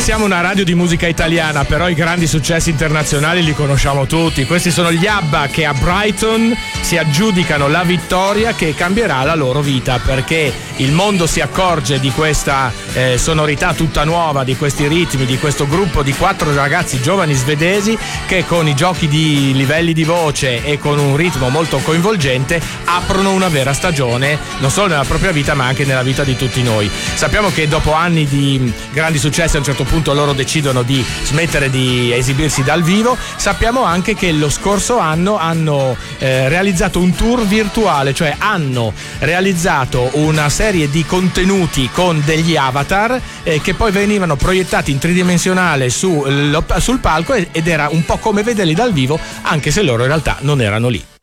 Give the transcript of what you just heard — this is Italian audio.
siamo una radio di musica italiana, però i grandi successi internazionali li conosciamo tutti. Questi sono gli ABBA che a Brighton si aggiudicano la vittoria che cambierà la loro vita, perché il mondo si accorge di questa sonorità tutta nuova, di questi ritmi, di questo gruppo di 4 ragazzi giovani svedesi che con i giochi di livelli di voce e con un ritmo molto coinvolgente aprono una vera stagione, non solo nella propria vita ma anche nella vita di tutti noi. Sappiamo che dopo anni di grandi successi a un certo punto loro decidono di smettere di esibirsi dal vivo. Sappiamo anche che lo scorso anno hanno realizzato un tour virtuale, cioè hanno realizzato una serie di contenuti con degli avatar che poi venivano proiettati in tridimensionale sul palco ed era un po' come vederli dal vivo, anche se loro in realtà non erano lì.